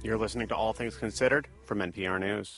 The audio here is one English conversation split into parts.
You're listening to All Things Considered from NPR News.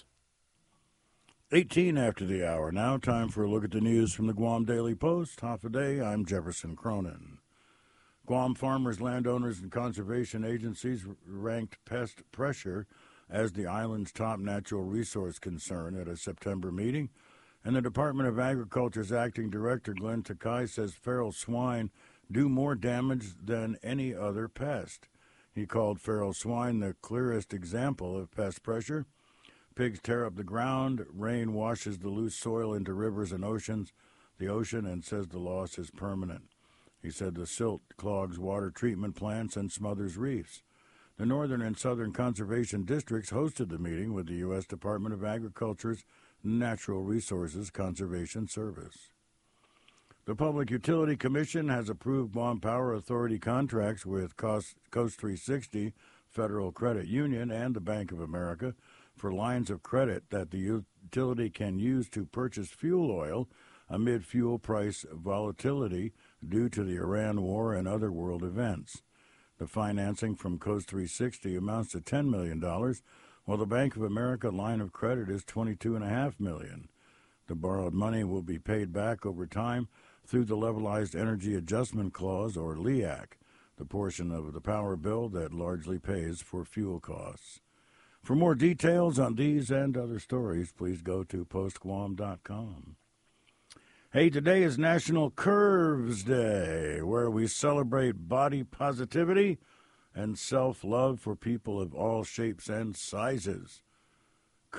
18 after the hour. Now time for a look at the news from the Guam Daily Post. Half a day, I'm Jefferson Cronin. Guam farmers, landowners, and conservation agencies ranked pest pressure as the island's top natural resource concern at a September meeting. And the Department of Agriculture's acting director, Glenn Takai, says feral swine do more damage than any other pest. He called feral swine the clearest example of pest pressure. Pigs tear up the ground, rain washes the loose soil into rivers and the ocean, and says the loss is permanent. He said the silt clogs water treatment plants and smothers reefs. The Northern and Southern Conservation Districts hosted the meeting with the U.S. Department of Agriculture's Natural Resources Conservation Service. The Public Utility Commission has approved Guam Power Authority contracts with Coast 360, Federal Credit Union, and the Bank of America for lines of credit that the utility can use to purchase fuel oil amid fuel price volatility due to the Iran war and other world events. The financing from Coast 360 amounts to $10 million, while the Bank of America line of credit is $22.5 million. The borrowed money will be paid back over time through the Levelized Energy Adjustment Clause, or LEAC, the portion of the power bill that largely pays for fuel costs. For more details on these and other stories, please go to postguam.com. Hey, today is National Curves Day, where we celebrate body positivity and self-love for people of all shapes and sizes.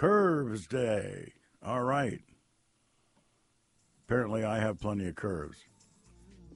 Curves Day. All right. Apparently I have plenty of curves.